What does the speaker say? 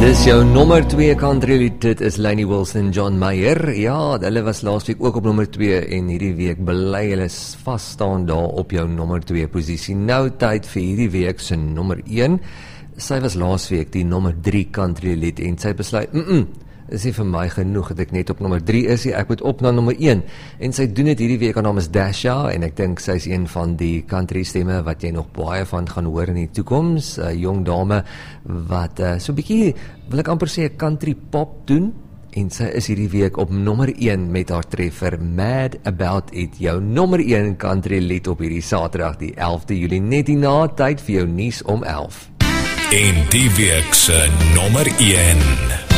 Dis jou nommer 2 country lied, dit is Lainey Wilson en John Mayer. Ja, hulle was laasweek ook op nommer 2 en hierdie week bly hulle vasstaan daar op jou nommer 2 posisie. Nou tyd vir hierdie week se nommer 1. Sy was laasweek die nommer 3 country lied en sy besluit, is nie vir my genoeg dat ek net op nommer 3 is, ek moet op na nommer 1. En sy doen dit hierdie week, haar naam is Dasha, en ek dink sy is een van die country stemme wat jy nog baie van gaan hoor in die toekoms. Jong dame wat so 'n bietjie, wil ek amper sê, country pop doen, en sy is hierdie week op nommer 1 met haar treffer Mad About It, jou nommer 1 country lied op hierdie Saterdag, die 11de Julie, net hierna tyd vir jou nuus om 11. En die week se nommer 1.